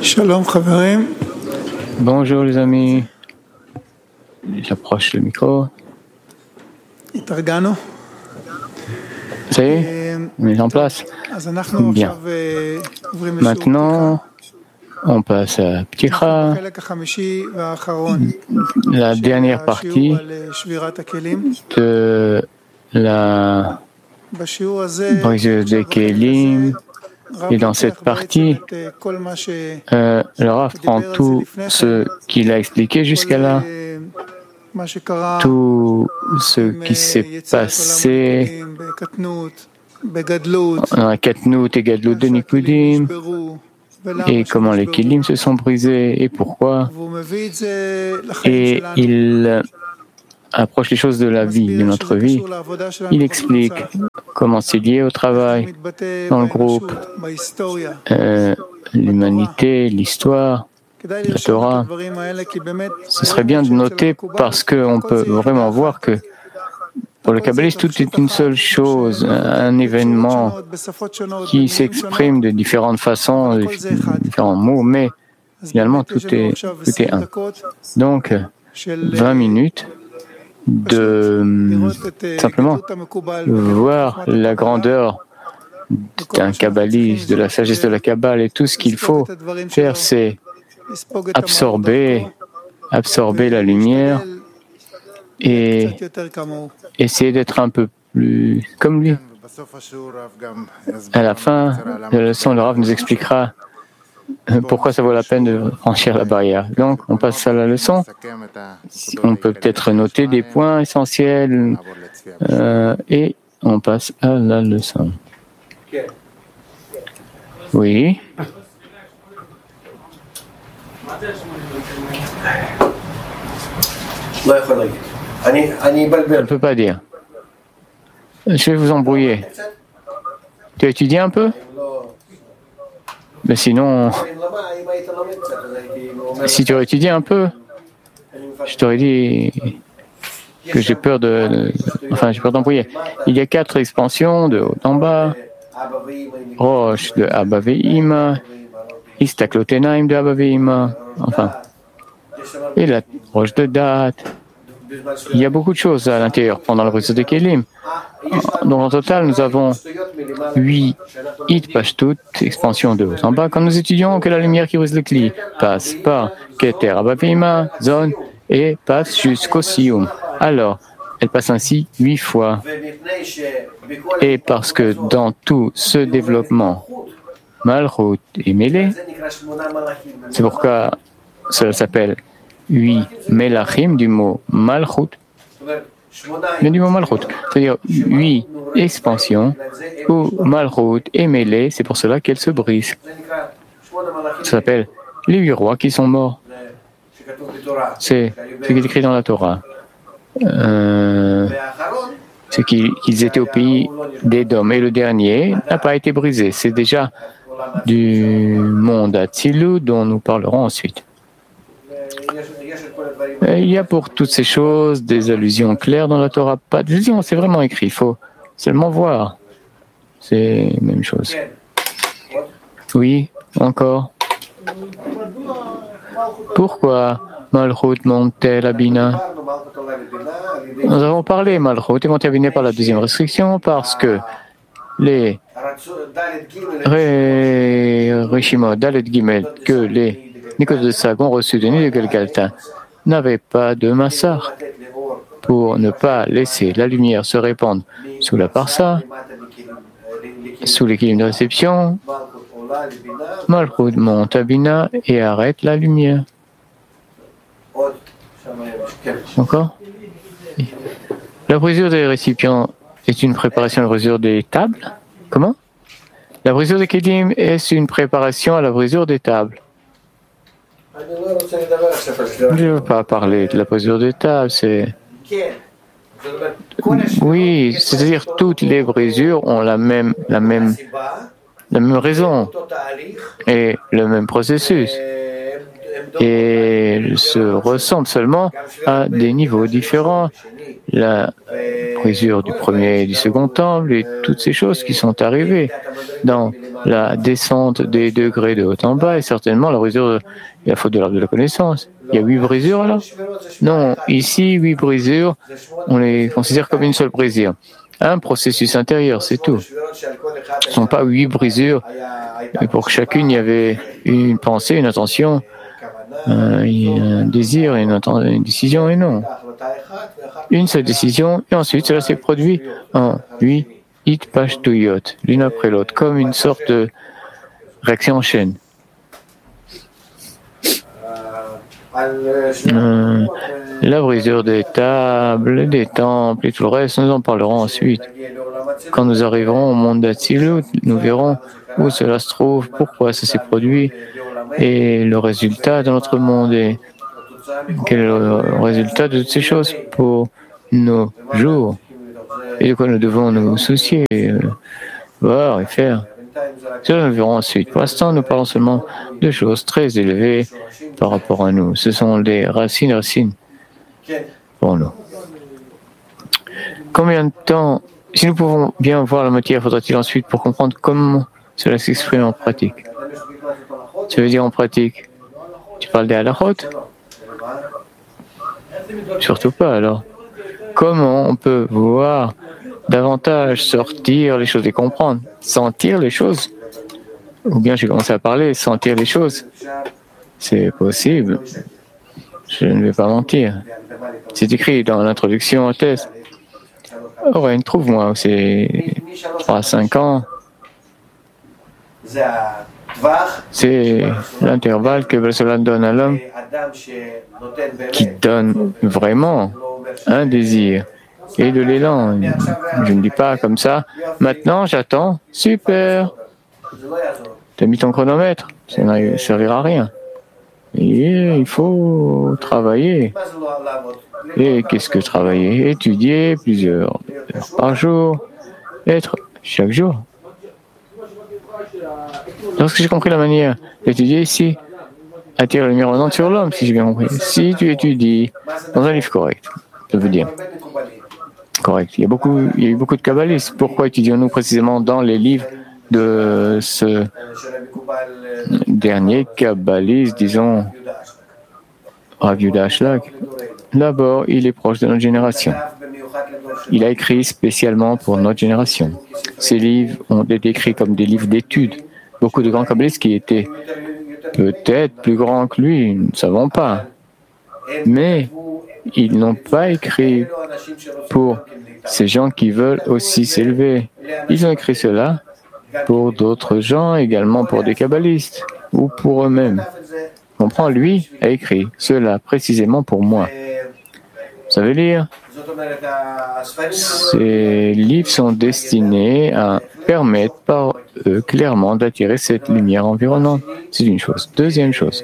Shalom, Chaverim. Bonjour les amis, j'approche le micro. התארגנו. Ça y est, on est en place. אז אנחנו Bien. עכשיו עוברים לשיעור Maintenant, on passe à Pticha, בחלק החמישי והאחרון la dernière של partie השיעור על שבירת הכלים. de la בשיעור הזה, brise des Kélim. רב Et dans לוקח cette בעצם partie, את כל מה ש... le Rav prend tout ce qu'il a expliqué jusqu'à là, מה שקרה tout ce עם qui s'est יציאת עולם passé הניקודים, בקטנות, בגדלות, dans la Katnout et Gadlut de Nikudim, נשברו, ולמה et comment les שנשברו. Kélim se sont brisés et pourquoi. והוא מביא את זה לחיים Et שלנו. il approche les choses de la vie, de notre vie. Il explique comment c'est lié au travail, dans le groupe, l'humanité, l'histoire, la Torah. Ce serait bien de noter parce qu'on peut vraiment voir que pour le kabbaliste, tout est une seule chose, un événement qui s'exprime de différentes façons, de différents mots, mais finalement tout est un. Donc, 20 minutes de simplement voir la grandeur d'un kabbaliste, de la sagesse de la Kabbale, et tout ce qu'il faut faire, c'est absorber la lumière et essayer d'être un peu plus comme lui. À la fin de la leçon, le Rav nous expliquera pourquoi ça vaut la peine de franchir la barrière. Donc, on passe à la leçon. On peut peut-être noter des points essentiels et on passe à la leçon. Oui. Je ne peux pas dire. Je vais vous embrouiller. Tu as étudié un peu? Mais sinon, si tu aurais étudié un peu, je t'aurais dit que j'ai peur d'embrouiller. Il y a 4 expansions de haut en bas, Roche de Abba Ve'ima, Istaklotenaim de Abba Ve'ima, enfin, et la Roche de date. Il y a beaucoup de choses à l'intérieur pendant le réseau de Kélim. Donc en total, nous avons 8 Hit Pashtut, expansion de haut en bas. Quand nous étudions que la lumière qui brise le Kli passe par Keter, Abba Ve'ima, zone, et passe jusqu'au Siyum. Alors, elle passe ainsi 8 fois. Et parce que dans tout ce développement, Malchut est mêlé, c'est pourquoi cela s'appelle 8 Melachim du mot Malchut, mais du mot Malchut, c'est-à-dire 8 expansions où Malchut est mêlé, c'est pour cela qu'elle se brise. Ça s'appelle les 8 rois qui sont morts. C'est ce qui est écrit dans la Torah. C'est qu'ils étaient au pays d'Édom. Et le dernier n'a pas été brisé. C'est déjà du monde Atzilut dont nous parlerons ensuite. Et il y a pour toutes ces choses des allusions claires dans la Torah. Pas d'allusions, c'est vraiment écrit. Il faut seulement voir. C'est la même chose. Oui, encore. Pourquoi Malchut montait la Bina? Nous avons parlé, Malchut est monté à Bina par la deuxième restriction parce que les Rishimot, Dalet Gimel, que les Nicodes de Sag ont reçu de Nid de Galgalta, n'avaient pas de massar pour ne pas laisser la lumière se répandre sous la parsa, sous les kilim de réception. Malchut monte à Bina et arrête la lumière. Encore? La brisure des récipients est une préparation à la brisure des tables? Comment? La brisure des kélim est une préparation à la brisure des tables. Je ne veux pas parler de la brisure des tables, c'est... Oui, c'est-à-dire toutes les brisures ont la même raison et le même processus. et se ressemblent seulement à des niveaux différents. La brisure du premier et du second temple et toutes ces choses qui sont arrivées dans la descente des degrés de haut en bas et certainement la brisure et la faute de l'arbre de la connaissance. Il y a 8 brisures alors? Non, ici 8 brisures, on les considère comme une seule brisure. Un processus intérieur, c'est tout. Ce ne sont pas 8 brisures. Et pour chacune, il y avait une pensée, une intention, un désir, une décision, et non. Une seule décision, et ensuite cela s'est produit en 8 itpashtuyot, l'une après l'autre, comme une sorte de réaction en chaîne. La brisure des tables, des temples et tout le reste, nous en parlerons ensuite. Quand nous arriverons au monde d'Atsilut, nous verrons où cela se trouve, pourquoi ça s'est produit et le résultat de notre monde et quel est le résultat de toutes ces choses pour nos jours et de quoi nous devons nous soucier, voir et faire. Cela nous verrons ensuite. Pour l'instant, nous parlons seulement de choses très élevées par rapport à nous. Ce sont des racines pour nous. Combien de temps, si nous pouvons bien voir la matière, faudra-t-il ensuite pour comprendre comment cela s'exprime en pratique? Ça veut dire en pratique, tu parles des halachot? Surtout pas alors. Comment on peut voir davantage sortir les choses et comprendre, sentir les choses? Ou bien j'ai commencé à parler, sentir les choses. C'est possible. Je ne vais pas mentir. C'est écrit dans l'introduction au test. Oren, trouve-moi, c'est 3 à 5 ans. C'est l'intervalle que Belshazzar donne à l'homme qui donne vraiment un désir et de l'élan. Je ne dis pas comme ça, maintenant j'attends, super. Tu as mis ton chronomètre, ça ne servira à rien. Et il faut travailler. Et qu'est-ce que travailler? Étudier plusieurs heures par jour, être chaque jour. Lorsque j'ai compris la manière d'étudier ici, attirer la lumière ordonnante sur l'homme, si j'ai bien compris. Si tu étudies dans un livre correct, ça veut dire correct. Il y a eu beaucoup de kabbalistes. Pourquoi étudions-nous précisément dans les livres de ce dernier kabbaliste, disons, Rav Yehuda Ashlag? D'abord, il est proche de notre génération. Il a écrit spécialement pour notre génération. Ces livres ont été écrits comme des livres d'études. Beaucoup de grands kabbalistes qui étaient peut-être plus grands que lui, nous ne savons pas. Mais ils n'ont pas écrit pour ces gens qui veulent aussi s'élever. Ils ont écrit cela pour d'autres gens, également pour des kabbalistes ou pour eux-mêmes. Comprends, lui a écrit cela précisément pour moi. Ça veut dire, ces livres sont destinés à permettre par eux clairement d'attirer cette lumière environnante. C'est une chose. Deuxième chose.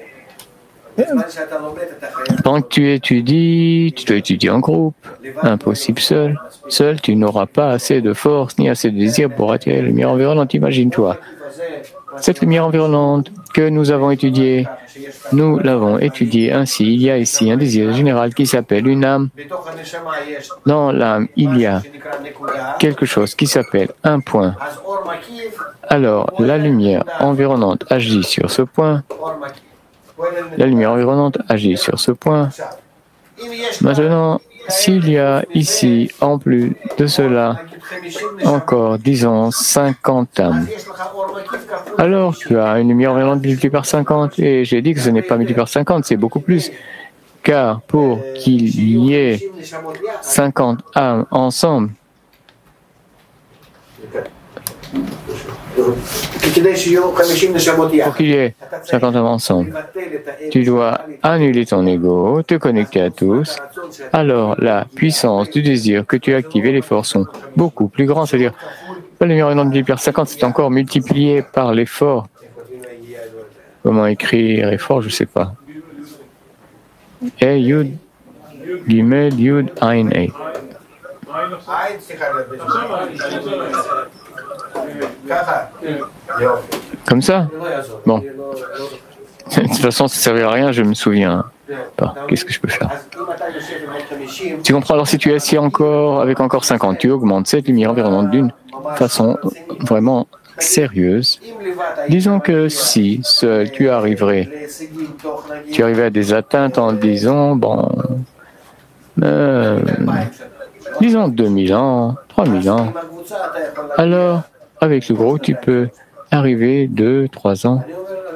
Pendant que tu étudies, tu dois étudier en groupe. Impossible seul. Seul, tu n'auras pas assez de force ni assez de désir pour attirer la lumière environnante. Imagine-toi. Cette lumière environnante que nous avons étudiée, nous l'avons étudiée ainsi. Il y a ici un désir général qui s'appelle une âme. Dans l'âme, il y a quelque chose qui s'appelle un point. Alors, la lumière environnante agit sur ce point. La lumière environnante agit sur ce point. Maintenant, s'il y a ici, en plus de cela, encore, disons, 50 âmes, alors tu as une lumière environnante multipliée par 50, et j'ai dit que ce n'est pas multiplié par 50, c'est beaucoup plus, car pour qu'il y ait 50 âmes ensemble, pour qu'il y ait 50 âmes ensemble, tu dois annuler ton ego, te connecter à tous. Alors la puissance du désir que tu as activé, les forces sont beaucoup plus grandes. C'est-à-dire, la lumière multipliée par 50, c'est encore multiplié par l'effort. Comment écrire effort, je ne sais pas. Yud, Gimel, Yud, Ain, Ei. Comme ça? Bon. De toute façon, ça ne servait à rien, je ne me souviens pas. Qu'est-ce que je peux faire? Tu comprends, alors si tu es assis encore, avec encore 50, tu augmentes cette lumière environnante d'une façon vraiment sérieuse. Disons que si seul tu arrivais à des atteintes en disant, disons 2000 ans, 3000 ans, alors avec le groupe, tu peux arriver 2, 3 ans.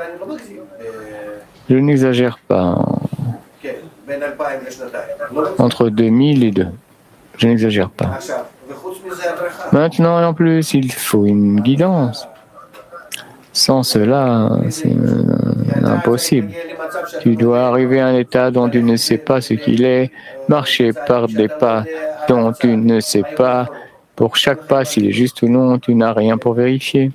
Je n'exagère pas. Entre 2000 et 2. Je n'exagère pas. Maintenant, en plus, il faut une guidance. Sans cela, c'est impossible. Tu dois arriver à un état dont tu ne sais pas ce qu'il est, marcher par des pas dont tu ne sais pas. Pour chaque pas, s'il est juste ou non, tu n'as rien pour vérifier.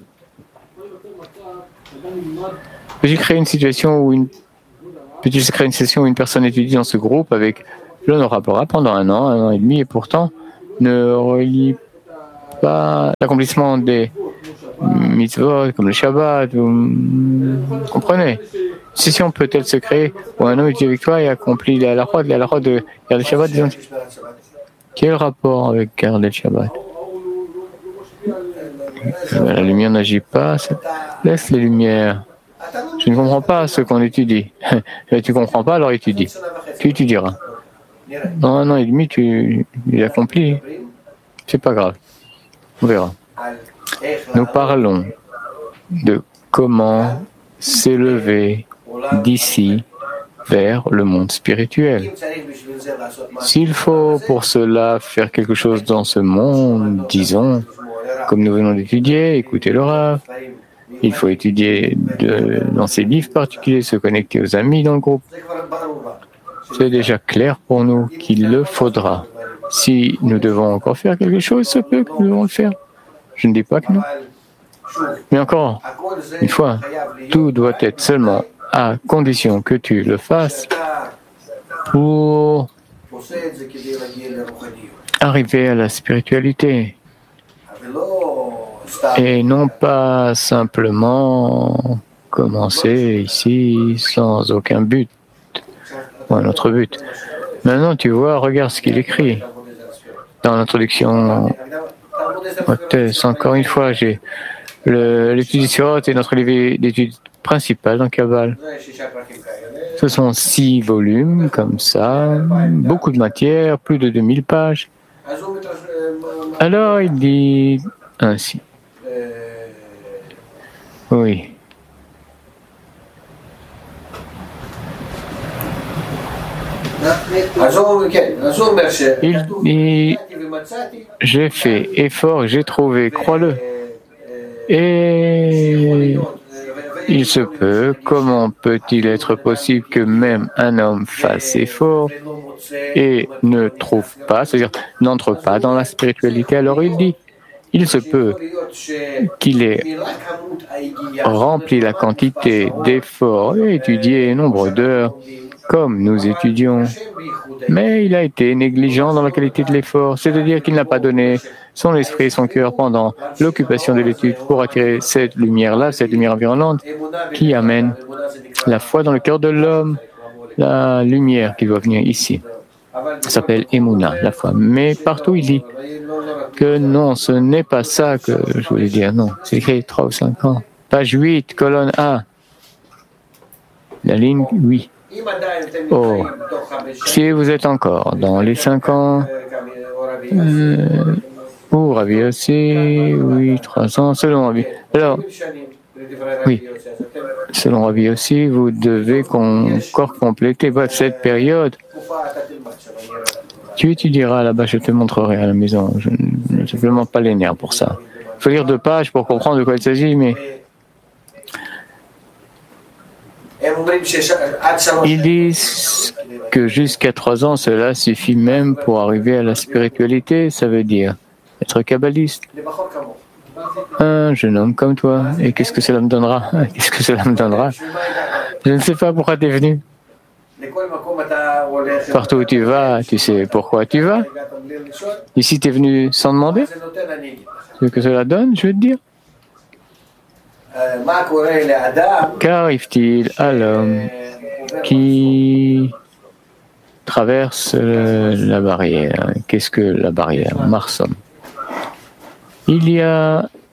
J'ai créé une situation où une personne étudie dans ce groupe avec l'honorable Rav pendant 1 an et demi, et pourtant ne relie pas l'accomplissement des mitzvot comme le Shabbat. Vous comprenez? Une session peut-elle se créer où un homme étudie avec toi et accomplit la halakha de garder le Shabbat, disons. Quel rapport avec garder le Shabbat? La lumière n'agit pas. Laisse les lumières. Je ne comprends pas ce qu'on étudie. Tu ne comprends pas, alors étudie. Tu étudieras. Dans 1 an et demi, tu l'accomplis. C'est pas grave. On verra. Nous parlons de comment s'élever d'ici vers le monde spirituel. S'il faut pour cela faire quelque chose dans ce monde, disons, comme nous venons d'étudier, écouter le Rav, il faut étudier dans ces livres particuliers, se connecter aux amis dans le groupe. C'est déjà clair pour nous qu'il le faudra. Si nous devons encore faire quelque chose, ça peut que nous devons le faire. Je ne dis pas que non. Mais encore une fois, tout doit être seulement à condition que tu le fasses pour arriver à la spiritualité. Et non pas simplement commencer ici sans aucun but, ou un autre but. Maintenant, tu vois, regarde ce qu'il écrit dans l'introduction. Encore une fois, j'ai l'étude du Sirot est notre livre d'études principal dans Kabbalah. Ce sont 6 volumes comme ça, beaucoup de matière, plus de 2000 pages. Alors il dit ainsi. Oui. Il dit, j'ai fait effort, j'ai trouvé, crois-le. Et il se peut, comment peut-il être possible que même un homme fasse effort et ne trouve pas, c'est-à-dire n'entre pas dans la spiritualité? Alors il dit, il se peut qu'il ait rempli la quantité d'efforts et étudié nombre d'heures comme nous étudions, mais il a été négligent dans la qualité de l'effort, c'est-à-dire qu'il n'a pas donné son esprit et son cœur pendant l'occupation de l'étude pour attirer cette lumière-là, cette lumière environnante qui amène la foi dans le cœur de l'homme, la lumière qui doit venir ici. Ça s'appelle Emouna, la foi. Mais partout il dit que non, ce n'est pas ça que je voulais dire, non. C'est écrit 3 ou 5 ans. Page 8, colonne A. La ligne 8. Oh, si vous êtes encore dans les 5 ans, ou Ravi aussi, oui, 3 ans, selon Ravi. Alors, oui, selon Ravi aussi, vous devez encore compléter cette période. Tu étudieras là-bas, je te montrerai à la maison. Je n'ai simplement pas les nerfs pour ça. Il faut lire 2 pages pour comprendre de quoi il s'agit, mais ils disent que jusqu'à 3 ans, cela suffit même pour arriver à la spiritualité. Ça veut dire être kabbaliste. Un jeune homme comme toi. Et qu'est-ce que cela me donnera? Qu'est-ce que cela me donnera? Je ne sais pas pourquoi tu es venu. Partout où tu vas, tu sais pourquoi tu vas. Ici, tu es venu sans demander. Ce que cela donne, je vais te dire. Qu'arrive-t-il à l'homme qui traverse la barrière? Qu'est-ce que la barrière? Marsom. Il y a